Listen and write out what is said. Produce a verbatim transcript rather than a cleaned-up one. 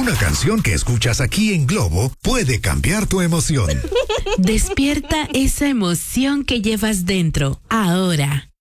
Una canción que escuchas aquí en Globo puede cambiar tu emoción. Despierta esa emoción que llevas dentro, ahora.